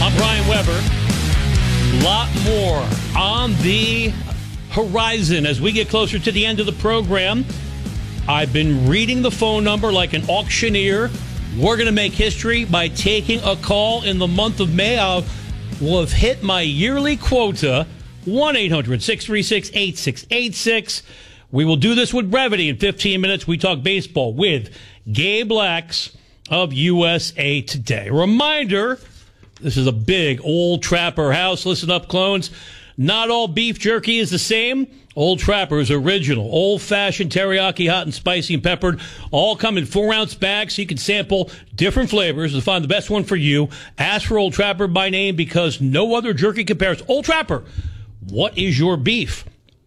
I'm Brian Weber. Lot more on the horizon as we get closer to the end of the program. I've been reading the phone number like an auctioneer. We're going to make history by taking a call in the month of May. I will have hit my yearly quota, 1-800-636-8686. We will do this with brevity. In 15 minutes, we talk baseball with Gabe Lax of USA Today. Reminder, this is a big Old Trapper house. Listen up, clones. Not all beef jerky is the same. Old Trapper's original, old-fashioned teriyaki, hot and spicy and peppered, all come in 4-ounce bags so you can sample different flavors to find the best one for you. Ask for Old Trapper by name because no other jerky compares. Old Trapper, what is your beef?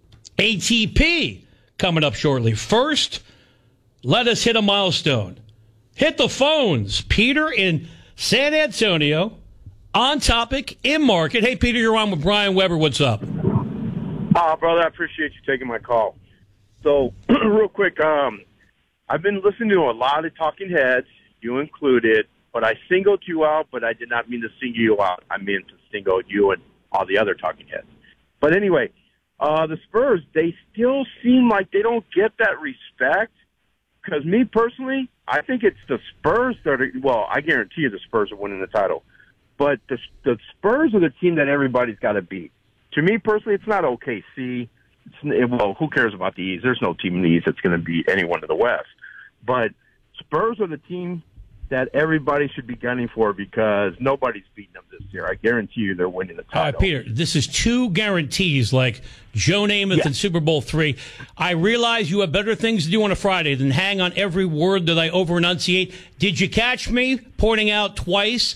ATP coming up shortly. First, let us hit a milestone. Hit the phones. Peter in San Antonio, on topic, in market. Hey, Peter, you're on with Brian Weber. What's up? Brother, I appreciate you taking my call. So, real quick, I've been listening to a lot of talking heads, you included, but I singled you out, but I did not mean to single you out. I meant to single you and all the other talking heads. But anyway, the Spurs, they still seem like they don't get that respect. Because me personally, I think it's the Spurs that are, well, I guarantee you the Spurs are winning the title. But the Spurs are the team that everybody's got to beat. To me personally, it's not OKC. Well, who cares about the East? There's no team in the East that's going to beat anyone in the West. But Spurs are the team that everybody should be gunning for because nobody's beating them this year. I guarantee you they're winning the title. All right, Peter, this is two guarantees like Joe Namath in Super Bowl III. I realize you have better things to do on a Friday than hang on every word that I over-enunciate. Did you catch me pointing out twice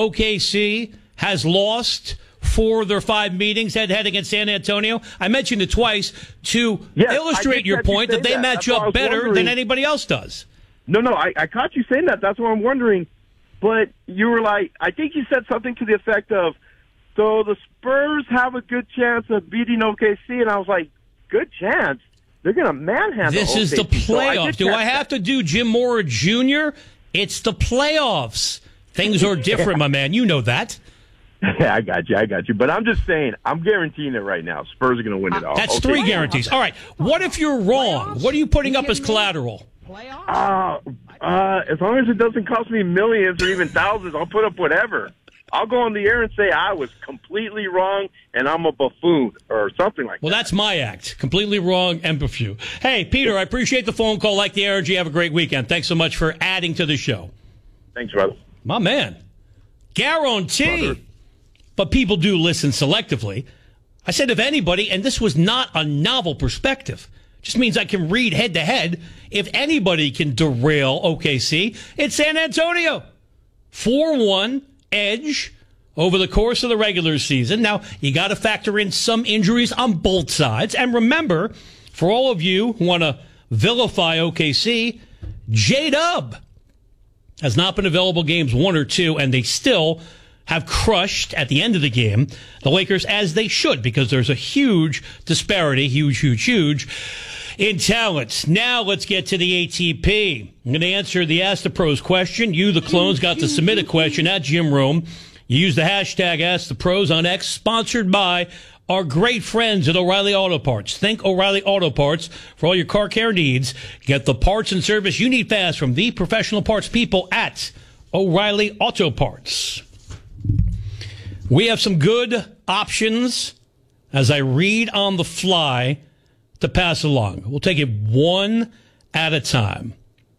OKC has lost 4 of their 5 meetings head-to-head against San Antonio? I mentioned it twice to illustrate your point that they match up better than anybody else does. No, I caught you saying that. That's what I'm wondering. But you were like, I think you said something to the effect of, so the Spurs have a good chance of beating OKC, and I was like, good chance? They're going to manhandle This OKC. is the playoffs. So do I have to do Jim Mora Jr.? It's the playoffs. Things are different, my man. You know that. Yeah, I got you. But I'm just saying, I'm guaranteeing it right now. Spurs are going to win it all. That's 3 guarantees. All right. What if you're wrong? Playoffs? What are you putting up as collateral? Playoffs? As long as it doesn't cost me millions or even thousands, I'll put up whatever. I'll go on the air and say I was completely wrong and I'm a buffoon or something like that. Well, that's my act. Completely wrong and buffoon. Hey, Peter, I appreciate the phone call. Like the energy. Have a great weekend. Thanks so much for adding to the show. Thanks, brother. My man. Guarantee. Brother. But people do listen selectively. I said if anybody, and this was not a novel perspective, just means I can read head to head. If anybody can derail OKC, it's San Antonio. 4-1 edge over the course of the regular season. Now, you got to factor in some injuries on both sides. And remember, for all of you who want to vilify OKC, J-Dub has not been available games 1 or 2, and they still have crushed at the end of the game the Lakers, as they should, because there's a huge disparity, huge in talent. Now let's get to the ATP. I'm going to answer the Ask the Pros question. You, the clones, got to submit a question at Jim Rome. You use the hashtag Ask the Pros on X, sponsored by our great friends at O'Reilly Auto Parts. Think O'Reilly Auto Parts for all your car care needs. Get the parts and service you need fast from the professional parts people at O'Reilly Auto Parts. We have some good options as I read on the fly to pass along. We'll take it one at a time.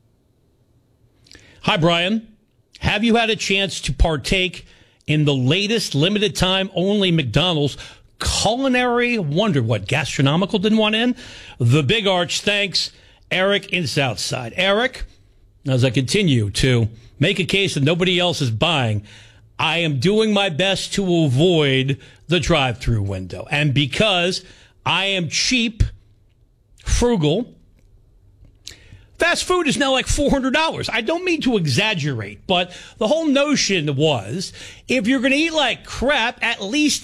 Hi, Brian. Have you had a chance to partake in the latest limited time only McDonald's culinary wonder? What, gastronomical didn't want in? The Big Arch. Thanks, Eric in Southside. Eric, as I continue to make a case that nobody else is buying, I am doing my best to avoid the drive-through window. And because I am cheap, frugal, fast food is now like $400. I don't mean to exaggerate, but the whole notion was if you're going to eat like crap, at least